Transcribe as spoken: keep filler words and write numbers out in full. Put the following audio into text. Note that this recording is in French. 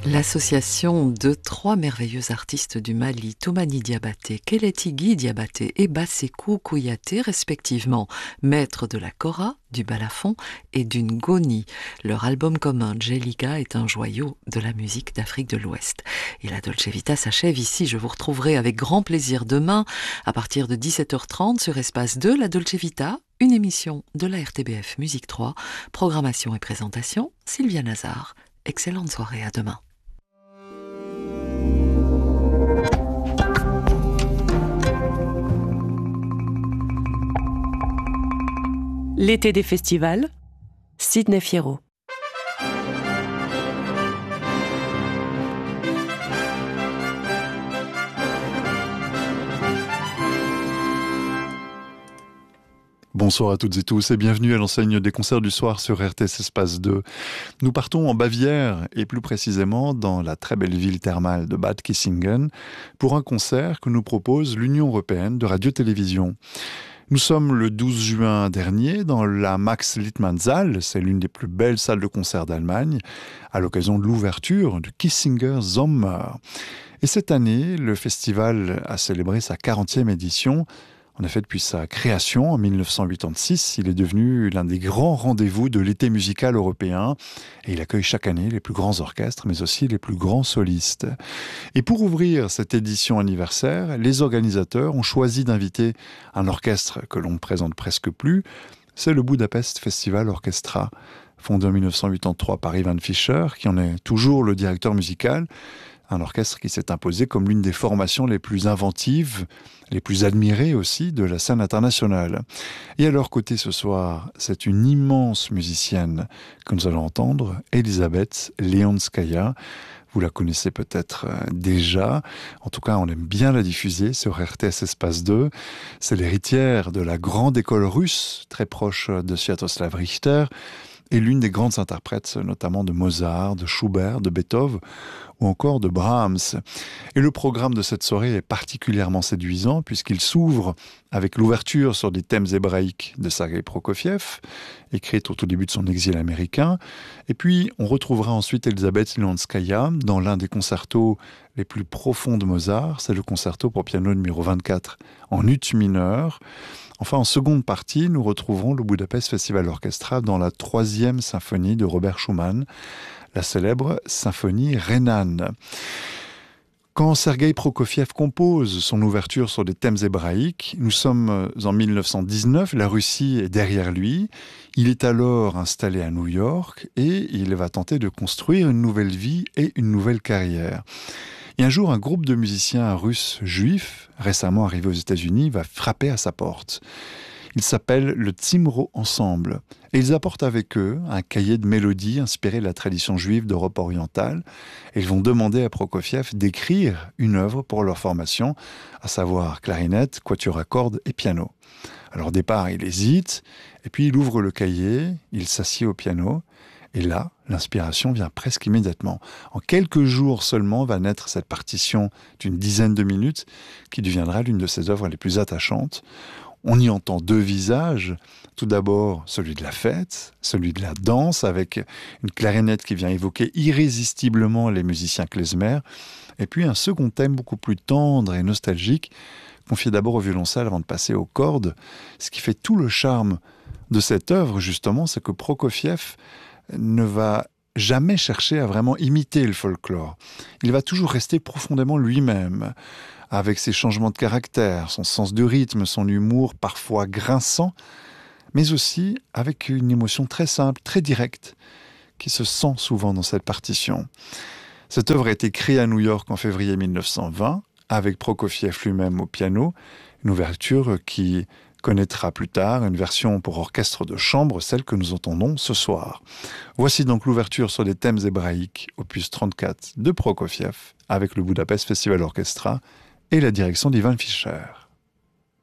L'association de trois merveilleux artistes du Mali, Toumani Diabaté, Kélétigui Diabaté et Bassekou Kouyaté, respectivement maîtres de la kora, du balafon et d'une goni. Leur album commun, Djelika, est un joyau de la musique d'Afrique de l'Ouest. Et la Dolce Vita s'achève ici. Je vous retrouverai avec grand plaisir demain, à partir de dix-sept heures trente sur Espace deux, la Dolce Vita, une émission de la R T B F Musique trois. Programmation et présentation, Sylvia Nazar. Excellente soirée, à demain. L'été des festivals, Sidney Fierro. Bonsoir à toutes et tous et bienvenue à l'enseigne des concerts du soir sur R T S Espace deux. Nous partons en Bavière et plus précisément dans la très belle ville thermale de Bad Kissingen pour un concert que nous propose l'Union européenne de radio-télévision. Nous sommes le douze juin dernier dans la Max Littmann Saal, c'est l'une des plus belles salles de concert d'Allemagne, à l'occasion de l'ouverture du Kissinger Sommer. Et cette année, le festival a célébré sa quarantième édition. En effet, depuis sa création en mille neuf cent quatre-vingt-seize, il est devenu l'un des grands rendez-vous de l'été musical européen et il accueille chaque année les plus grands orchestres, mais aussi les plus grands solistes. Et pour ouvrir cette édition anniversaire, les organisateurs ont choisi d'inviter un orchestre que l'on ne présente presque plus, c'est le Budapest Festival Orchestra, fondé en mille neuf cent quatre-vingt-treize par Ivan Fischer, qui en est toujours le directeur musical. Un orchestre qui s'est imposé comme l'une des formations les plus inventives, les plus admirées aussi de la scène internationale. Et à leur côté ce soir, c'est une immense musicienne que nous allons entendre, Elisabeth Leonskaya. Vous la connaissez peut-être déjà. En tout cas, on aime bien la diffuser sur R T S Espace deux. C'est l'héritière de la grande école russe, très proche de Sviatoslav Richter, et l'une des grandes interprètes, notamment de Mozart, de Schubert, de Beethoven, ou encore de Brahms. Et le programme de cette soirée est particulièrement séduisant puisqu'il s'ouvre avec l'ouverture sur des thèmes hébraïques de Sergei Prokofiev, écrite au tout début de son exil américain. Et puis, on retrouvera ensuite Elisabeth Leonskaya dans l'un des concertos les plus profonds de Mozart, c'est le concerto pour piano numéro vingt-quatre en ut mineur. Enfin, en seconde partie, nous retrouverons le Budapest Festival Orchestra dans la troisième symphonie de Robert Schumann, la célèbre symphonie rhénane. Quand Sergei Prokofiev compose son ouverture sur des thèmes hébraïques, nous sommes en mille neuf cent dix-neuf, la Russie est derrière lui. Il est alors installé à New York et il va tenter de construire une nouvelle vie et une nouvelle carrière. Et un jour, un groupe de musiciens russes juifs, récemment arrivés aux États-Unis, va frapper à sa porte. Ils s'appellent le Tzimro Ensemble. Et ils apportent avec eux un cahier de mélodies inspiré de la tradition juive d'Europe orientale. Et ils vont demander à Prokofiev d'écrire une œuvre pour leur formation, à savoir clarinette, quatuor à cordes et piano. Alors au départ, il hésite, et puis il ouvre le cahier, il s'assied au piano, et là, l'inspiration vient presque immédiatement. En quelques jours seulement va naître cette partition d'une dizaine de minutes qui deviendra l'une de ses œuvres les plus attachantes. On y entend deux visages. Tout d'abord, celui de la fête, celui de la danse, avec une clarinette qui vient évoquer irrésistiblement les musiciens klezmer. Et puis un second thème beaucoup plus tendre et nostalgique, confié d'abord au violoncelle avant de passer aux cordes. Ce qui fait tout le charme de cette œuvre, justement, c'est que Prokofiev ne va jamais chercher à vraiment imiter le folklore. Il va toujours rester profondément lui-même, avec ses changements de caractère, son sens du rythme, son humour parfois grinçant, mais aussi avec une émotion très simple, très directe, qui se sent souvent dans cette partition. Cette œuvre a été créée à New York en février mille neuf cent vingt, avec Prokofiev lui-même au piano, une ouverture qui connaîtra plus tard une version pour orchestre de chambre, celle que nous entendons ce soir. Voici donc l'ouverture sur des thèmes hébraïques, opus trente-quatre de Prokofiev, avec le Budapest Festival Orchestra et la direction d'Ivan Fischer.